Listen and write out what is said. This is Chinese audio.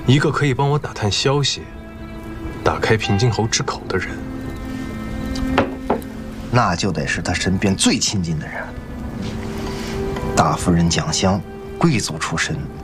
一个可以帮我打探消息、打开平津侯之口的人， 那就得是他身边最亲近的人。大夫人蒋襄，贵族出身，